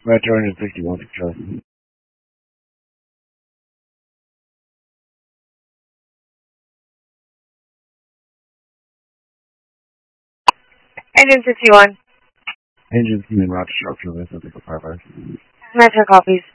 Metro 161 to Charlie. Engine 61. Engine team in route to Sharpsville, that's something for 5 hours. Metro copies.